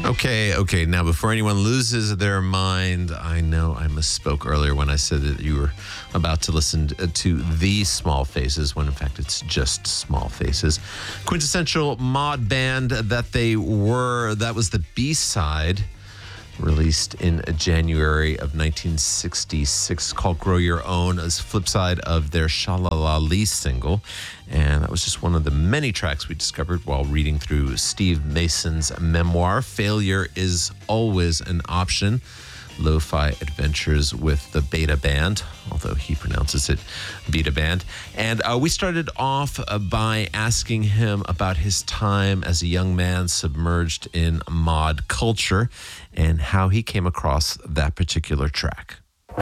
Okay. Now, before anyone loses their mind, I know I misspoke earlier when I said that you were about to listen to The Small Faces, when in fact it's just Small Faces. Quintessential mod band that they were. That was the B-side, released in January of 1966, called Grow Your Own, as flip side of their Sha-La-La Lee single. And that was just one of the many tracks we discovered while reading through Steve Mason's memoir, Failure is Always an Option, Lo-Fi Adventures with the Beta Band, although he pronounces it Beta Band. And we started off by asking him about his time as a young man submerged in mod culture and how he came across that particular track.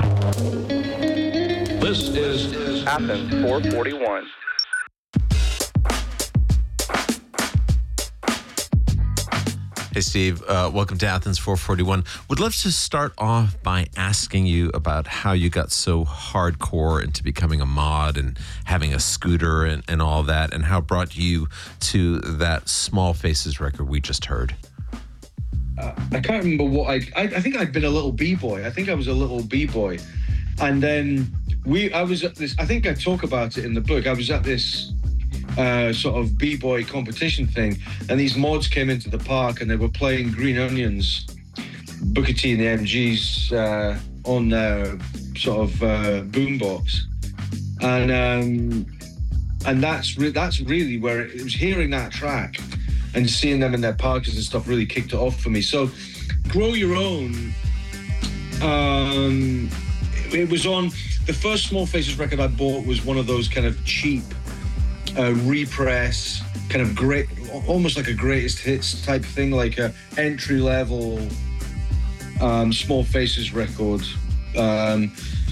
This is Athens 441. Hey, Steve. Welcome to Athens 441. Would love to start off by asking you about how you got so hardcore into becoming a mod and having a scooter and all that, and how it brought you to that Small Faces record we just heard. I can't remember what I think I'd been a little b-boy. I think I was a little b-boy. And then I was at this, I think I talk about it in the book. I was at this sort of b-boy competition thing, and these mods came into the park and they were playing Green Onions, Booker T and the MGs on their sort of boombox, and that's really where it was. Hearing that track and seeing them in their parks and stuff really kicked it off for me. So Grow Your Own, it was on the first Small Faces record I bought. Was one of those kind of cheap repress, kind of great, almost like a greatest hits type thing, like a entry level Small Faces record, and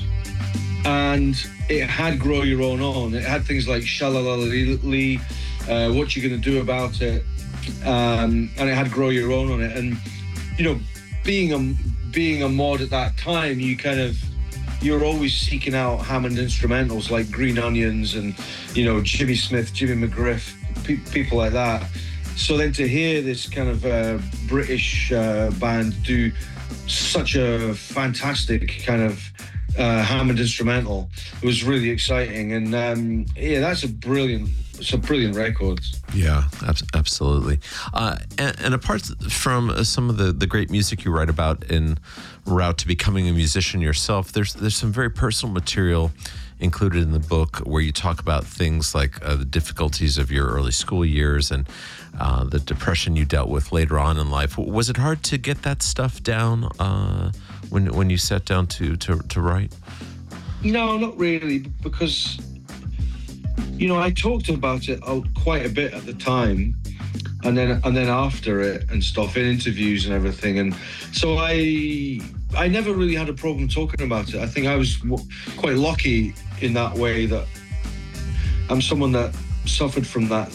it had Grow Your Own on. It had things like Sha-La-La Lee, What You Gonna Do About It, and it had Grow Your Own on it. And you know, being a mod at that time, you're always seeking out Hammond instrumentals like Green Onions and, you know, Jimmy Smith, Jimmy McGriff, people like that. So then to hear this kind of British band do such a fantastic kind of Hammond instrumental, it was really exciting. And yeah, it's a brilliant record. Yeah, absolutely. And apart from some of the great music you write about in route to becoming a musician yourself, there's some very personal material included in the book where you talk about things like the difficulties of your early school years and the depression you dealt with later on in life. Was it hard to get that stuff down when you sat down to write? No, not really, because you know, I talked about it quite a bit at the time, and then after it and stuff in interviews and everything, and so I never really had a problem talking about it. I think I was quite lucky in that way that I'm someone that suffered from that,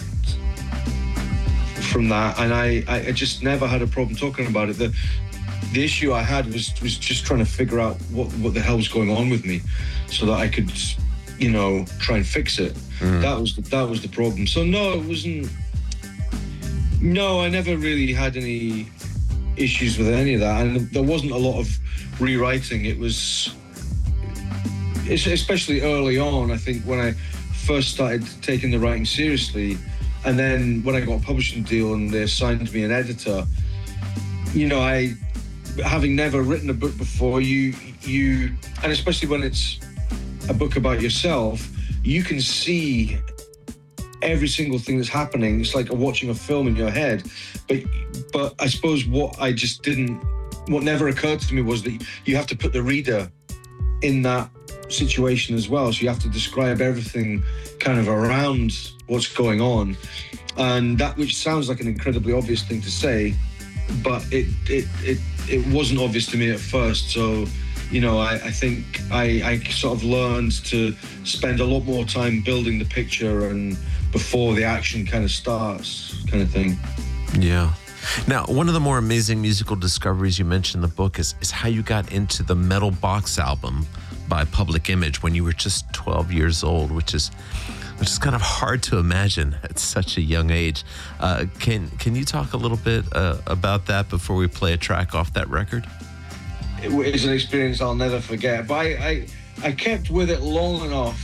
and I just never had a problem talking about it. The issue I had was just trying to figure out what the hell was going on with me, so that I could, you know, try and fix it. That was the problem. So no, it wasn't. No, I never really had any issues with any of that, and there wasn't a lot of rewriting. It was, especially early on, I think, when I first started taking the writing seriously, and then when I got a publishing deal and they assigned me an editor, you know, having never written a book before, you and especially when it's a book about yourself, you can see every single thing that's happening. It's like watching a film in your head. But I suppose what never occurred to me was that you have to put the reader in that situation as well. So you have to describe everything kind of around what's going on. And that, which sounds like an incredibly obvious thing to say, but it wasn't obvious to me at first. So, you know, I think I sort of learned to spend a lot more time building the picture and before the action kind of starts, kind of thing. Yeah. Now, one of the more amazing musical discoveries you mentioned in the book is how you got into the Metal Box album by Public Image when you were just 12 years old, which is which is kind of hard to imagine at such a young age. Can you talk a little bit about that before we play a track off that record? It was an experience I'll never forget. But I kept with it long enough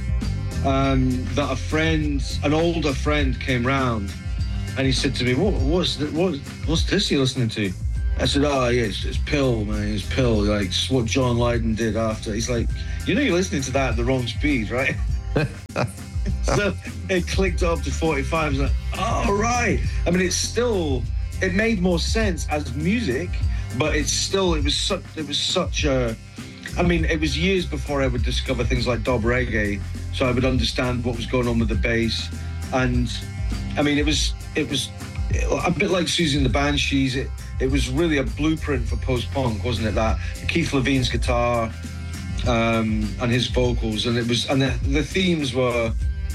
that an older friend came round and he said to me, what's this you're listening to? I said, oh, yeah, it's Pill, man. It's Pill. Like, it's what John Lydon did after. He's like, you're listening to that at the wrong speed, right? So it clicked up to 45. I was like, oh, right. I mean, it made more sense as music, but it was such a, I mean, it was years before I would discover things like dub reggae, so I would understand what was going on with the bass. And I mean, it was a bit like Susie and the Banshees. It was really a blueprint for post-punk, wasn't it? That Keith Levine's guitar and his vocals, and the themes were,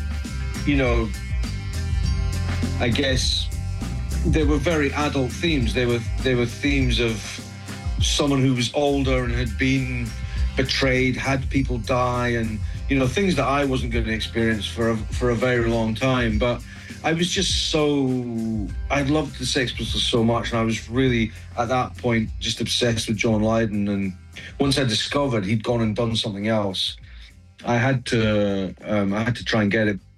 I guess they were very adult themes. They were themes of someone who was older and had been betrayed, had people die, and things that I wasn't going to experience for a very long time. But I was just I loved the Sex Pistols so much, and I was really, at that point, just obsessed with John Lydon. And once I discovered he'd gone and done something else, I had to try and get it